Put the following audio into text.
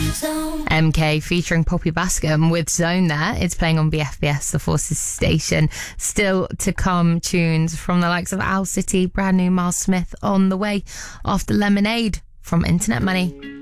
MK featuring Poppy Bascom with Zone there. It's playing on BFBS, the Forces station. Still to come tunes from the likes of Owl City, brand new Miles Smith on the way after Lemonade from Internet Money.